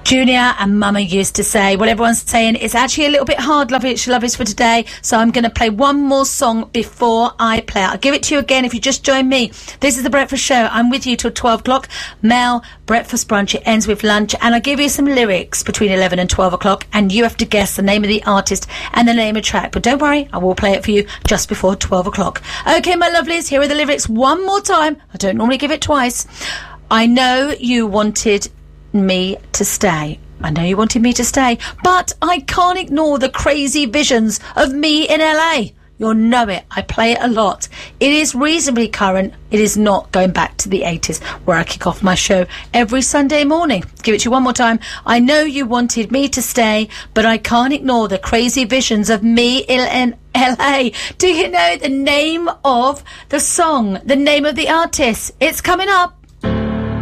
Junior and Mama used to say, well, everyone's saying it's actually a little bit hard, Lovish for today, so I'm going to play one more song before I play it. I'll give it to you again if you just join me. This is The Breakfast Show. I'm with you till 12 o'clock. Mel, breakfast brunch, it ends with lunch, and I'll give you some lyrics between 11 and 12 o'clock, and you have to guess the name of the artist and the name of the track. But don't worry, I will play it for you just before 12 o'clock. Okay, my lovelies, here are the lyrics one more time. I don't normally give it twice. I know you wanted me to stay. I know you wanted me to stay, but I can't ignore the crazy visions of me in LA. You'll know it. I play it a lot. It is reasonably current. It is not going back to the 80s, where I kick off my show every Sunday morning. Give it to you one more time. I know you wanted me to stay, but I can't ignore the crazy visions of me in LA. Do you know the name of the song? The name of the artist? It's coming up.